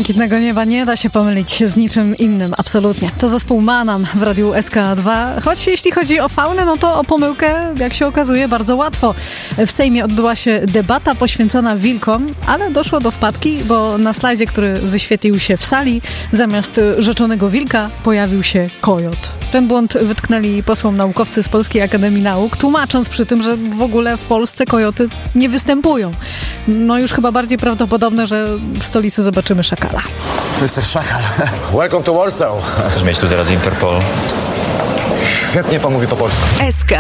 Błękitnego nieba nie da się pomylić z niczym innym, absolutnie. To zespół Manam w radiu SK2, choć jeśli chodzi o faunę, no to o pomyłkę, jak się okazuje, bardzo łatwo. W Sejmie odbyła się debata poświęcona wilkom, ale doszło do wpadki, bo na slajdzie, który wyświetlił się w sali, zamiast rzeczonego wilka pojawił się kojot. Ten błąd wytknęli posłom naukowcy z Polskiej Akademii Nauk, tłumacząc przy tym, że w ogóle w Polsce kojoty nie występują. No już chyba bardziej prawdopodobne, że w stolicy zobaczymy szakala. Mr. Szakal. Welcome to Warsaw. Chcesz mieć tu teraz Interpol? Świetnie pan mówi po polsku. SK